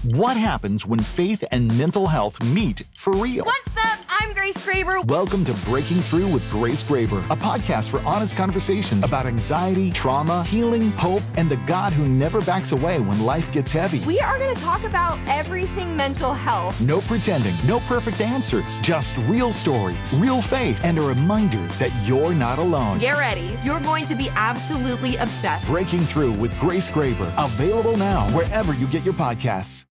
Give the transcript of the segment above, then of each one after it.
What happens when faith and mental health meet for real? What's up? I'm Grace Graber. Welcome to Breaking Through with Grace Graber, a podcast for honest conversations about anxiety, trauma, healing, hope, and the God who never backs away when life gets heavy. We are going to talk about everything mental health. No pretending, no perfect answers, just real stories, real faith, and a reminder that you're not alone. Get ready. You're going to be absolutely obsessed. Breaking Through with Grace Graber, available now wherever you get your podcasts.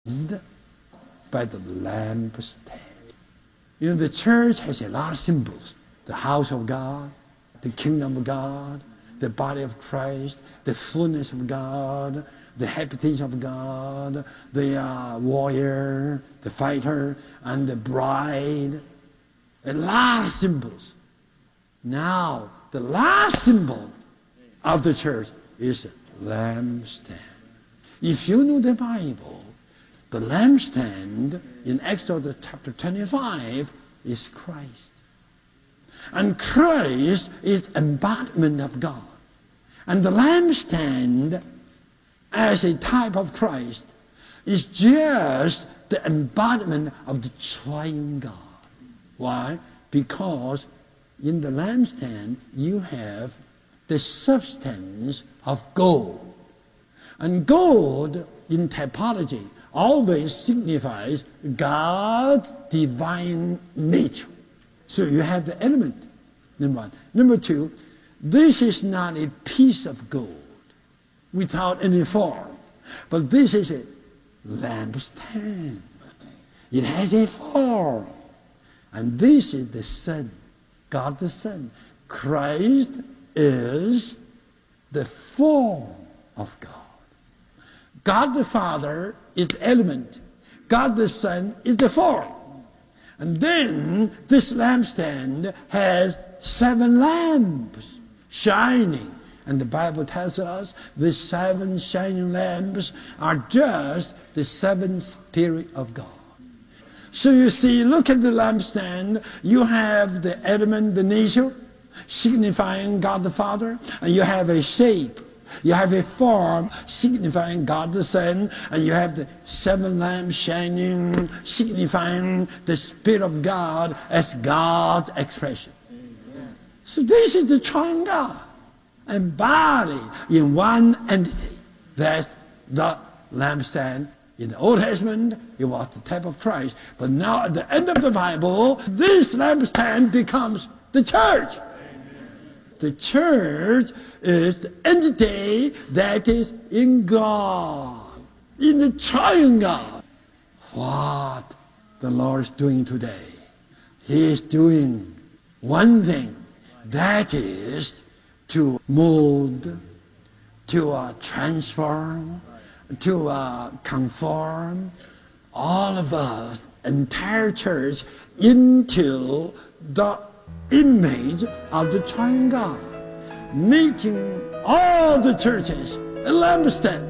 By the lampstand. You know, the church has a lot of symbols. The house of God, the kingdom of God, the body of Christ, the fullness of God, the habitation of God, the warrior, the fighter, and the bride. A lot of symbols. Now, the last symbol of the church is lampstand. If you know the Bible, the lampstand in Exodus chapter 25 is Christ. And Christ is embodiment of God. And the lampstand, as a type of Christ, is just the embodiment of the triune God. Why? Because in the lampstand you have the substance of gold. And gold in typology always signifies God's divine nature. So you have the element, number one. Number two, this is not a piece of gold without any form, but this is a lampstand. It has a form. And this is the Son, God the Son. Christ is the form of God. God the Father is the element. God the Son is the form. And then this lampstand has 7 lamps shining. And the Bible tells us these 7 shining lamps are just the 7 Spirit of God. So you see, look at the lampstand. You have the element, the nature, signifying God the Father, and you have a shape. You have a form signifying God the Son, and you have the 7 lamps shining, signifying the Spirit of God as God's expression. Amen. So this is the triune God, embodied in one entity. That's the lampstand. In the Old Testament, it was the type of Christ. But now at the end of the Bible, this lampstand becomes the church. The church is the entity that is in God, in the triune God. What the Lord is doing today, He is doing one thing, that is to mold, to transform, to conform all of us, entire church, into the image of the triune God, making all the churches a lampstand.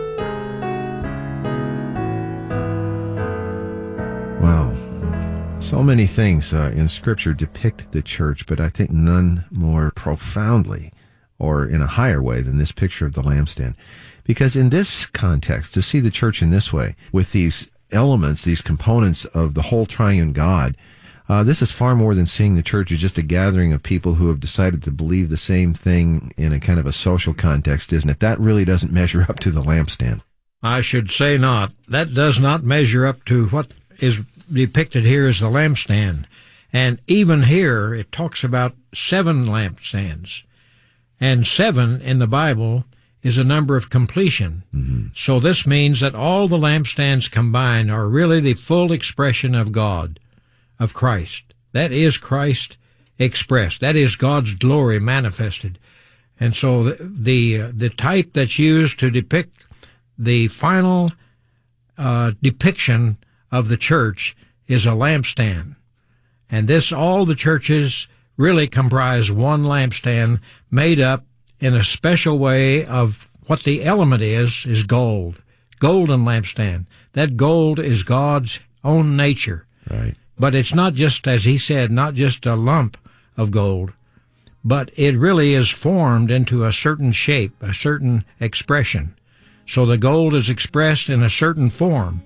Wow. So many things in Scripture depict the church, but I think none more profoundly or in a higher way than this picture of the lampstand. Because in this context, to see the church in this way, with these elements, these components of the whole triune God, this is far more than seeing the church as just a gathering of people who have decided to believe the same thing in a kind of a social context, isn't it? That really doesn't measure up to the lampstand. I should say not. That does not measure up to what is depicted here as the lampstand. And even here, it talks about 7 lampstands. And 7 in the Bible is a number of completion. Mm-hmm. So this means that all the lampstands combined are really the full expression of God, of Christ. That is Christ expressed. That is God's glory manifested. And so the type that's used to depict the final depiction of the church is a lampstand. And this, all the churches really comprise one lampstand made up in a special way of what the element is gold. Golden lampstand. That gold is God's own nature. Right. But it's not just, as he said, not just a lump of gold, but it really is formed into a certain shape, a certain expression. So the gold is expressed in a certain form.